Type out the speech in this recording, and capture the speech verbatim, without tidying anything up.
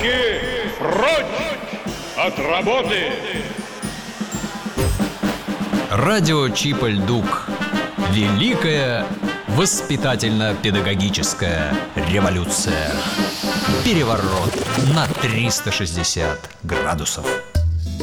Руки прочь от работы! Радио Чип-Ль-Дук. Великая воспитательно-педагогическая революция. Переворот на триста шестьдесят градусов.